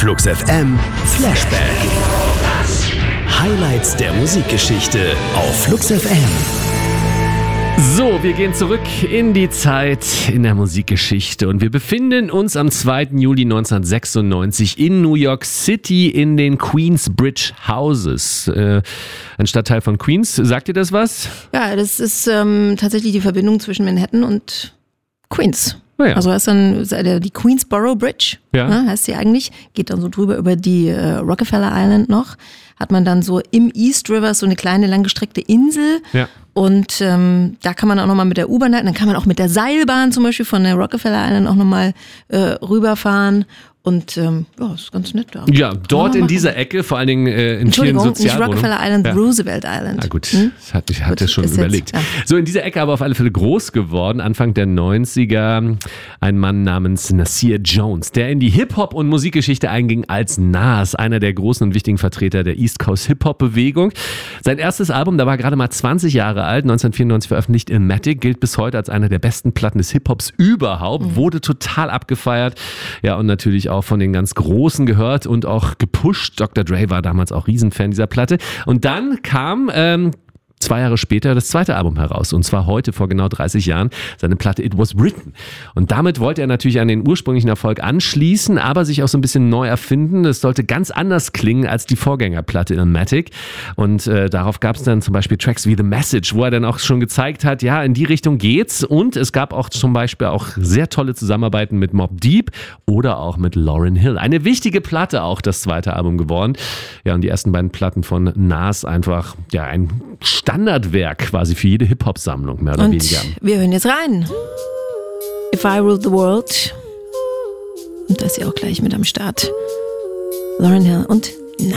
Flux FM Flashback. Highlights der Musikgeschichte auf Flux FM. So, wir gehen zurück in die Zeit in der Musikgeschichte und wir befinden uns am 2. Juli 1996 in New York City in den Queensbridge Houses. Ein Stadtteil von Queens. Sagt ihr das was? Ja, das ist tatsächlich die Verbindung zwischen Manhattan und Queens. Oh ja. Also heißt dann die Queensboro Bridge, Ja. heißt sie eigentlich, geht dann so drüber über die Rockefeller Island noch, hat man dann so im East River so eine kleine langgestreckte Insel. Ja. Und da kann man auch nochmal mit der U-Bahn halten, dann kann man auch mit der Seilbahn zum Beispiel von der Rockefeller Island auch nochmal rüberfahren. Und ja, ist ganz nett da. Ja, dort in dieser Ecke, vor allen Dingen in vielen Entschuldigung, nicht Sozialwohnungen. Rockefeller Island, Ja. Roosevelt Island. Ah gut, ich hatte schon ist überlegt. jetzt, So, in dieser Ecke aber auf alle Fälle groß geworden, Anfang der 90er, ein Mann namens Nasir Jones, der in die Hip-Hop- und Musikgeschichte einging als Nas, einer der großen und wichtigen Vertreter der East Coast Hip-Hop-Bewegung. Sein erstes Album, da war gerade mal 20 Jahre alt, 1994 veröffentlicht, Illmatic, gilt bis heute als einer der besten Platten des Hip-Hops überhaupt, wurde total abgefeiert, ja, und natürlich auch von den ganz Großen gehört und auch gepusht. Dr. Dre war damals auch Riesenfan dieser Platte. Und dann kam 2 Jahre später das zweite Album heraus. Und zwar heute, vor genau 30 Jahren, seine Platte It Was Written. Und damit wollte er natürlich an den ursprünglichen Erfolg anschließen, aber sich auch so ein bisschen neu erfinden. Es sollte ganz anders klingen als die Vorgängerplatte Illmatic. Und darauf gab es dann zum Beispiel Tracks wie The Message, wo er dann auch schon gezeigt hat, ja, in die Richtung geht's. Und es gab auch zum Beispiel auch sehr tolle Zusammenarbeiten mit Mobb Deep oder auch mit Lauryn Hill. Eine wichtige Platte auch, das zweite Album geworden. Ja, und die ersten beiden Platten von Nas einfach, ja, ein Standardwerk quasi für jede Hip-Hop-Sammlung, mehr oder weniger. Wir hören jetzt rein. If I Ruled the World. Und da ist sie auch gleich mit am Start. Lauryn Hill und